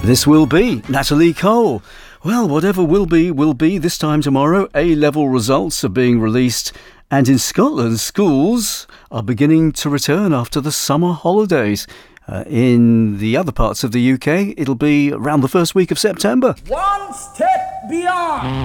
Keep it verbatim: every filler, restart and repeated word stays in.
This will be Natalie Cole. Well, whatever will be, will be. This time tomorrow, A-level results are being released. And in Scotland, schools are beginning to return after the summer holidays. Uh, in the other parts of the U K, it'll be around the first week of September. One step beyond.